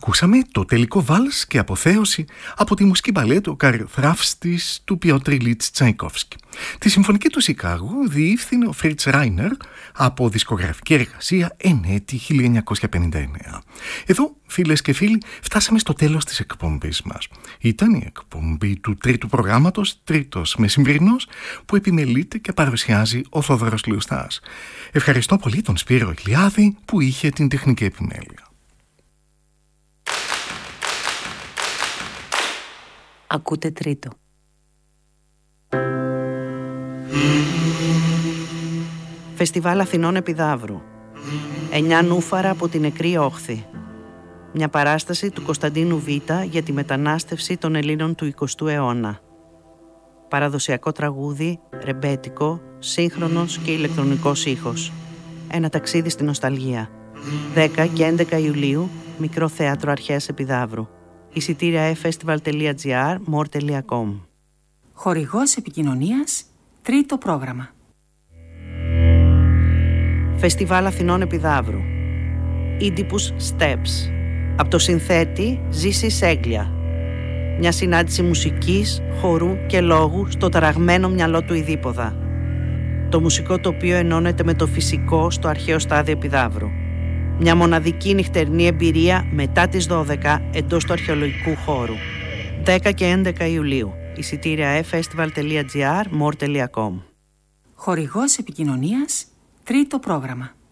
Ακούσαμε το τελικό βάλς και αποθέωση από τη μουσική μπαλέτ «Ο Καριοθράφστης» του Πιότρ Ιλίτς Τσαϊκόφσκι. Τη συμφωνική του Σικάγο διεύθυνε ο Φρίτς Ράινερ από δισκογραφική εργασία εν έτη 1959. Εδώ, φίλες και φίλοι, φτάσαμε στο τέλος της εκπομπής μας. Ήταν η εκπομπή του τρίτου προγράμματος, τρίτος μεσημβρινός, που επιμελείται και παρουσιάζει ο Θόδωρος Λιουστάς. Ευχαριστώ πολύ τον Σπύρο Ηλιάδη που είχε την τεχνική επιμέλεια. Ακούτε τρίτο. Φεστιβάλ Αθηνών Επιδαύρου. 9 νούφαρα από την νεκρή όχθη. Μια παράσταση του Κωνσταντίνου Β για τη μετανάστευση των Ελλήνων του 20ου αιώνα. Παραδοσιακό τραγούδι, ρεμπέτικο, σύγχρονος και ηλεκτρονικός ήχος. Ένα ταξίδι στην νοσταλγία. 10 και 11 Ιουλίου, Μικρό Θέατρο Αρχαίας Επιδαύρου. Εισιτήρια efestival.gr, more.com. Χορηγός επικοινωνίας, τρίτο πρόγραμμα. Φεστιβάλ Αθηνών Επιδαύρου. Oedipus Steps. Από το συνθέτη Ζήση Σέγγλια. Μια συνάντηση μουσικής, χορού και λόγου στο ταραγμένο μυαλό του Ιδίποδα. Το μουσικό τοπίο ενώνεται με το φυσικό στο αρχαίο στάδιο Επιδαύρου. Μια μοναδική νυχτερινή εμπειρία μετά τις 12 εντός του αρχαιολογικού χώρου. 10 και 11 Ιουλίου. Εισιτήρια efestival.gr, more.com. Χορηγός επικοινωνίας, τρίτο πρόγραμμα.